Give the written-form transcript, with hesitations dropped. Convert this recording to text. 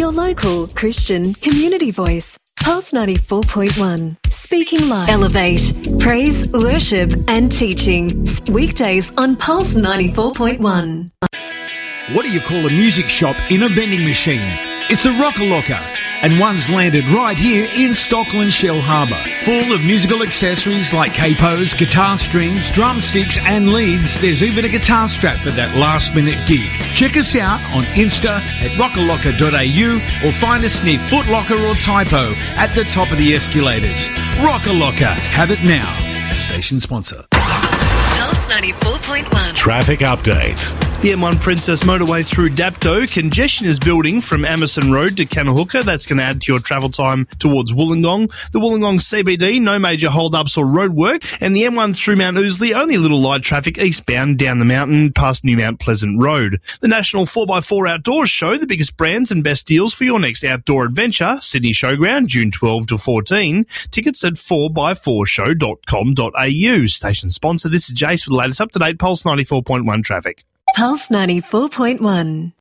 Your local Christian community voice. Pulse 94.1. Speaking Live. Elevate. Praise, worship and teaching. Weekdays on Pulse 94.1. What do you call a music shop in a vending machine? It's a Rockalocker, and one's landed right here in Stockland Shell Harbour. Full of musical accessories like capos, guitar strings, drumsticks and leads. There's even a guitar strap for that last-minute gig. Check us out on Insta at rockalocker.au or find us near Foot Locker or Typo at the top of the escalators. Rockalocker, have it now. Station sponsor. Pulse 94.1. Traffic update. The M1 Princess Motorway through Dapto. Congestion is building from Emerson Road to Kanahooka. That's going to add to your travel time towards Wollongong. The Wollongong CBD, no major hold-ups or roadwork. And the M1 through Mount Ousley, only a little light traffic eastbound down the mountain past New Mount Pleasant Road. The National 4x4 Outdoors Show, the biggest brands and best deals for your next outdoor adventure. Sydney Showground, June 12 to 14. Tickets at 4x4show.com.au. Station sponsor, this is Jace with the latest up-to-date Pulse 94.1 traffic. Pulse 94.1.